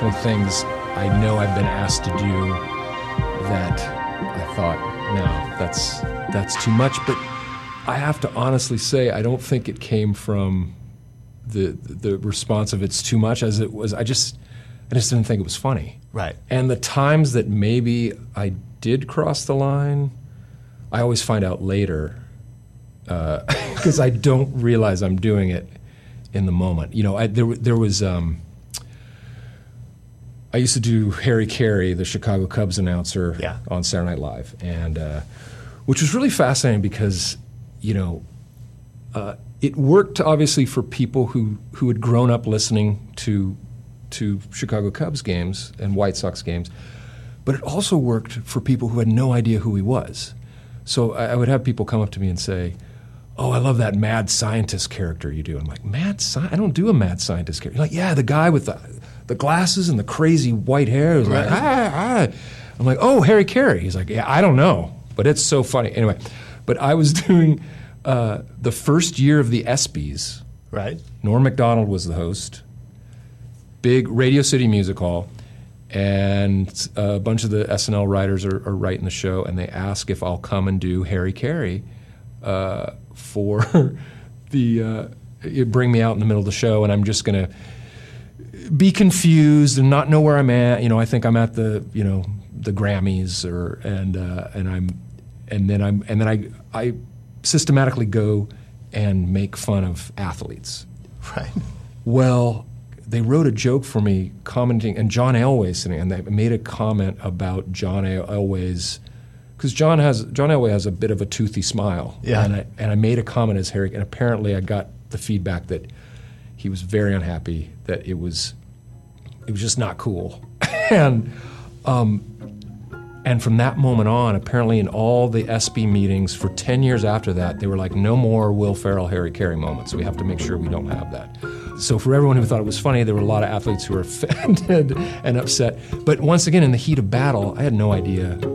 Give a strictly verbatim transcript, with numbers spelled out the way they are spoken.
definitely things I know I've been asked to do that I thought, no, that's that's too much. But I have to honestly say, I don't think it came from the the response of it's too much as it was. I just I just didn't think it was funny. Right. And the times that maybe I did cross the line, I always find out later because uh, I don't realize I'm doing it in the moment. You know, I, there there was. Um, I used to do Harry Carey, the Chicago Cubs announcer, yeah. on Saturday Night Live, and uh, which was really fascinating because, you know, uh, it worked obviously for people who, who had grown up listening to to Chicago Cubs games and White Sox games, but it also worked for people who had no idea who he was. So I, I would have people come up to me and say, "Oh, I love that mad scientist character you do." I'm like, "Mad sci- I don't do a mad scientist character." You're like, "Yeah, the guy with the the glasses and the crazy white hair." Is like, ah, ah. I'm like, "Oh, Harry Carey." He's like, "Yeah, I don't know, but it's so funny." Anyway, but I was doing uh, the first year of the ESPYs. Right. Norm Macdonald was the host. Big Radio City Music Hall, and a bunch of the S N L writers are, are writing the show, and they ask if I'll come and do Harry Carey uh, for the. Uh, you bring me out in the middle of the show, and I'm just going to be confused and not know where I'm at. You know, I think I'm at the, you know, the Grammys, or and uh, and I'm, and then I'm, and then I I systematically go and make fun of athletes. Right. Well, they wrote a joke for me commenting, and John Elway's sitting, and they made a comment about John Elway's, because John has John Elway has a bit of a toothy smile. Yeah. And I and I made a comment as Harry, and apparently I got the feedback that he was very unhappy, that it was it was just not cool. and um, and from that moment on, apparently in all the ESPY meetings for ten years after that, they were like, no more Will Ferrell, Harry Carey moments. We have to make sure we don't have that. So for everyone who thought it was funny, there were a lot of athletes who were offended and upset. But once again, in the heat of battle, I had no idea